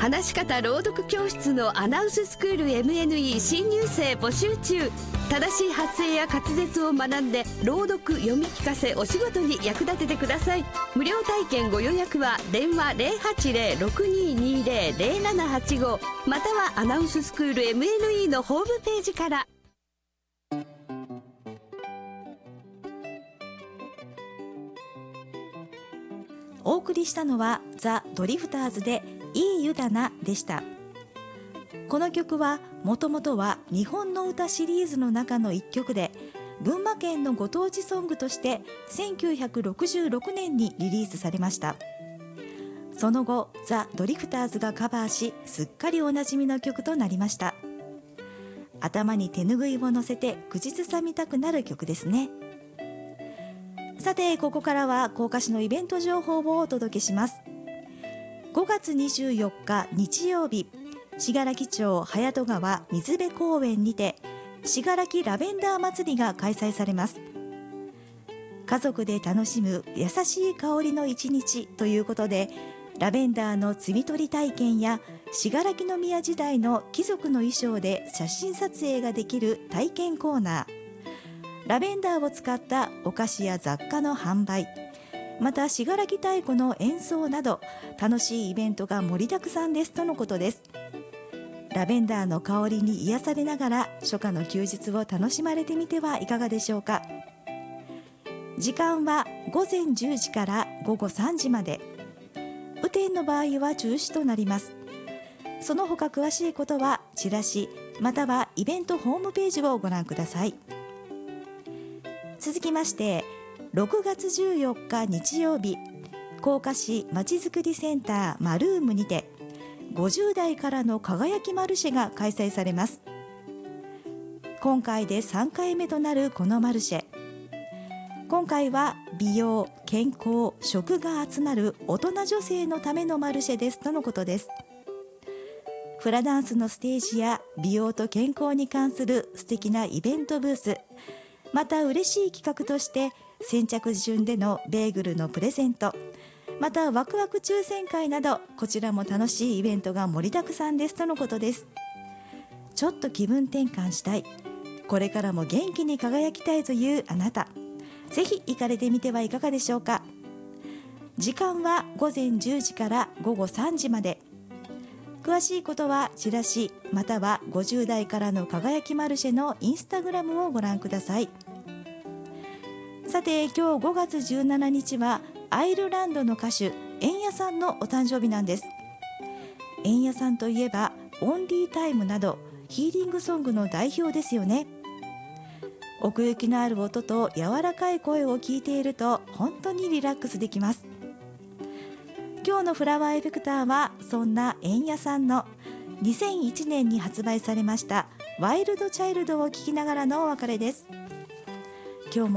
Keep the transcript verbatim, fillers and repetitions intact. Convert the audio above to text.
話し方朗読教室のアナウンススクール エムエヌイー 新入生募集中。正しい発声や滑舌を学んで朗読、読み聞かせ、お仕事に役立ててください。無料体験ご予約は電話 ゼロはちゼロ ろくにーにーゼロ ゼロななはちご またはアナウンススクール エムエヌイー のホームページから。 お送りしたのはザ・ドリフターズでいい湯だなでした。この曲はもともとは日本の歌シリーズの中の一曲で、群馬県のご当地ソングとしてせんきゅうひゃくろくじゅうろくねんにリリースされました。その後ザ・ドリフターズがカバーし、すっかりおなじみの曲となりました。頭に手ぬぐいを乗せて口ずさみたくなる曲ですね。さて、ここからは甲賀市のイベント情報をお届けします。ごがつにじゅうよっか日曜日、信楽町隼人川水辺公園にて信楽ラベンダー祭りが開催されます。家族で楽しむ優しい香りの一日ということで、ラベンダーの摘み取り体験や信楽宮時代の貴族の衣装で写真撮影ができる体験コーナー、ラベンダーを使ったお菓子や雑貨の販売、また信楽太鼓の演奏など楽しいイベントが盛りだくさんですとのことです。ラベンダーの香りに癒されながら初夏の休日を楽しまれてみてはいかがでしょうか。時間はごぜんじゅうじからごごさんじまで。雨天の場合は中止となります。その他詳しいことはチラシまたはイベントホームページをご覧ください。続きまして、ろくがつじゅうよっか日曜日、甲賀市まちづくりセンターマルームにてごじゅう代からの輝きマルシェが開催されます。今回でさんかいめとなるこのマルシェ、今回は美容、健康、食が集まる大人女性のためのマルシェですとのことです。フラダンスのステージや美容と健康に関する素敵なイベントブース、また嬉しい企画として先着順でのベーグルのプレゼント、またワクワク抽選会など、こちらも楽しいイベントが盛りだくさんですとのことです。ちょっと気分転換したい、これからも元気に輝きたいというあなた、ぜひ行かれてみてはいかがでしょうか。時間はごぜんじゅうじからごごさんじまで。詳しいことはチラシまたはごじゅう代からの輝きマルシェのインスタグラムをご覧ください。さて、今日ごがつじゅうしちにちはアイルランドの歌手エンヤさんのお誕生日なんです。エンヤさんといえばオンリータイムなどヒーリングソングの代表ですよね。奥行きのある音と柔らかい声を聞いていると本当にリラックスできます。今日のフラワーエフェクターはそんなエンヤさんのにせんいちねんに発売されましたワイルドチャイルドを聴きながらのお別れです。今日も